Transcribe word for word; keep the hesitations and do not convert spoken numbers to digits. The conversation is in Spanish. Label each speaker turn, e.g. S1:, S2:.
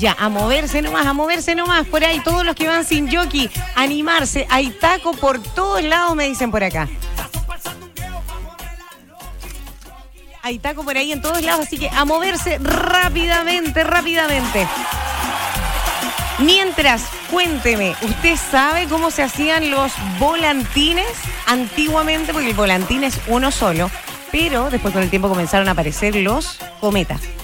S1: Ya, a moverse nomás, a moverse nomás. Por ahí, todos los que van sin jockey, animarse. Hay taco por todos lados, me dicen por acá. Hay taco por ahí en todos lados, así que a moverse rápidamente, rápidamente. Mientras, cuénteme, ¿usted sabe cómo se hacían los volantines antiguamente? Porque el volantín es uno solo, pero después con el tiempo comenzaron a aparecer los cometas.